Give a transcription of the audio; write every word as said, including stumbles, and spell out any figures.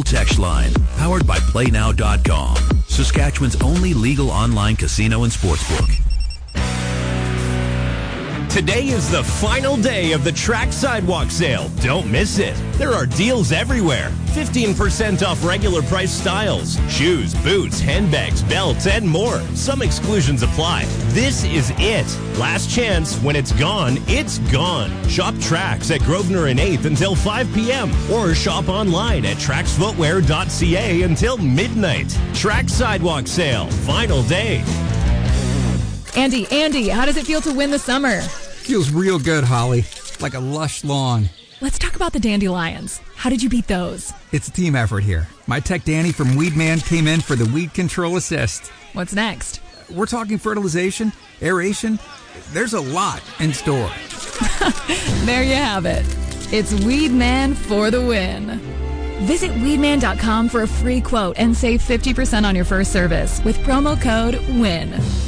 text line, powered by play now dot com, Saskatchewan's only legal online casino and sportsbook. Today is the final day of the Track Sidewalk Sale. Don't miss it. There are deals everywhere. fifteen percent off regular price styles, shoes, boots, handbags, belts, and more. Some exclusions apply. This is it. Last chance. When it's gone, it's gone. Shop Trax at Grosvenor and eighth until five p.m. or shop online at trax footwear dot c a until midnight. Track Sidewalk Sale. Final day. Andy, Andy, how does it feel to win the summer? Feels real good, Holly. Like a lush lawn. Let's talk about the Dandelions. How did you beat those? It's a team effort here. My tech Danny from Weedman came in for the weed control assist. What's next? We're talking fertilization, aeration. There's a lot in store. There you have it. It's Weedman for the win. Visit weedman dot com for a free quote and save fifty percent on your first service with promo code WIN.